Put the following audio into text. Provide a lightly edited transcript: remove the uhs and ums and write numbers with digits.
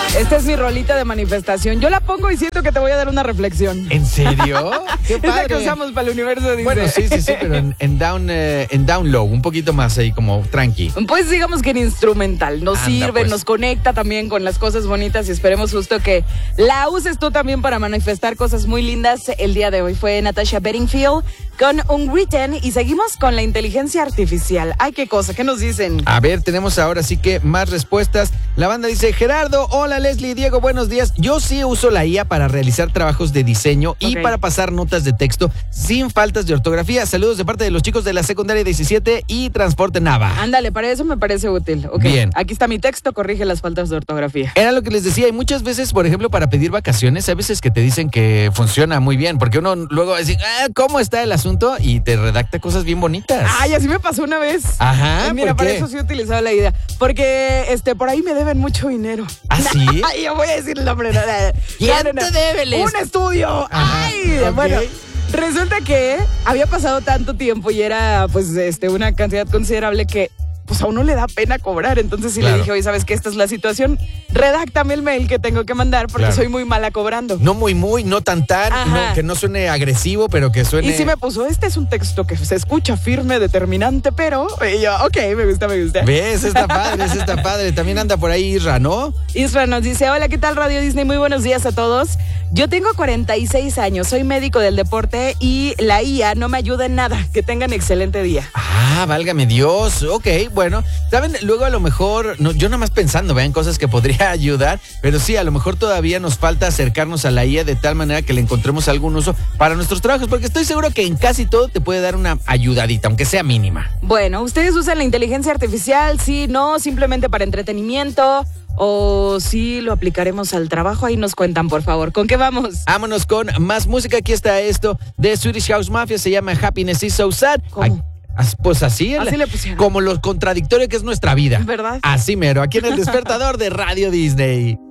Esta es mi rolita de manifestación. Yo la pongo y siento que te voy a dar una reflexión. ¿En serio? Qué Es la padre. que usamos para el universo, dice. Bueno, sí, pero en down low, un poquito más ahí como tranqui. Pues digamos que en instrumental. Nos sirve, pues. nos conecta también con las cosas bonitas y esperemos justo que la uses tú también para manifestar cosas muy lindas. El día de hoy fue Natasha Bedingfield con Unwritten y seguimos con la inteligencia artificial. Ay, qué cosa, ¿qué nos dicen? A ver, tenemos ahora sí que más respuestas. La banda dice, Gerardo, hola Leslie, Diego, buenos días. Yo sí uso la IA para realizar trabajos de diseño y para pasar notas de texto sin faltas de ortografía. Saludos de parte de los chicos de la secundaria 17 y Transporte Nava. Ándale, para eso me parece útil. Okay. Bien. Aquí está mi texto, corrige las faltas de ortografía. Era lo que les decía, y muchas veces, por ejemplo, para pedir vacaciones, hay veces que te dicen que funciona muy bien, porque uno luego va a decir, ¿cómo está el asunto? Y te redacta cosas bien bonitas. Ay, así me pasó una vez. Ajá, Mira, ¿por para qué? eso sí he utilizado la idea. Porque por ahí me deben mucho dinero. ¿Ah, sí? Ay, yo voy a decir el nombre. ¿Quién te debe, Les? Un estudio. Ajá, Ay, ok. bueno. Resulta que había pasado tanto tiempo y era pues una cantidad considerable que pues a uno le da pena cobrar. Entonces sí Claro. le dije, oye, ¿sabes qué? Esta es la situación. Redáctame el mail que tengo que mandar porque Claro. soy muy mala cobrando. No muy, no tan, Ajá. no, que no suene agresivo, pero que suene... Y sí me puso, este es un texto que se escucha firme, determinante, pero... Y yo, ok, me gusta. ¿Ves? Está padre. También anda por ahí Isra, ¿no? Isra nos dice, hola, ¿qué tal Radio Disney? Muy buenos días a todos. Yo tengo 46 años, soy médico del deporte y la IA no me ayuda en nada. Que tengan excelente día. Ah, válgame Dios. Ok, bueno. ¿Saben? Luego a lo mejor, no, yo nada más pensando, vean, cosas que podría ayudar, pero sí, a lo mejor todavía nos falta acercarnos a la IA de tal manera que le encontremos algún uso para nuestros trabajos, porque estoy seguro que en casi todo te puede dar una ayudadita, aunque sea mínima. Bueno, ¿ustedes usan la inteligencia artificial? Sí, no, simplemente para entretenimiento... ¿O sí lo aplicaremos al trabajo? Ahí nos cuentan, por favor. ¿Con qué vamos? Vámonos con más música. Aquí está esto de Swedish House Mafia. Se llama Happiness is So Sad. ¿Cómo? Pues así. Así le pusieron. Como lo contradictorio que es nuestra vida. ¿Verdad? Así mero. Aquí en El Despertador de Radio Disney.